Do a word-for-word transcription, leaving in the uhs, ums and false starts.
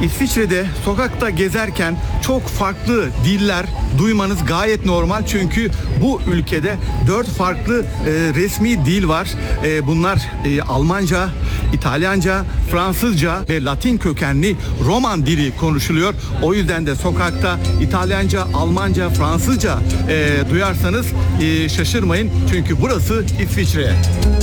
İsviçre'de sokakta gezerken çok farklı diller duymanız gayet normal. Çünkü bu ülkede dört farklı e, resmi dil var. E, bunlar e, Almanca, İtalyanca, Fransızca ve Latin kökenli Roman dili konuşuluyor. O yüzden de sokakta İtalyanca, Almanca, Fransızca e, duyarsanız e, şaşırmayın. Çünkü burası İsviçre.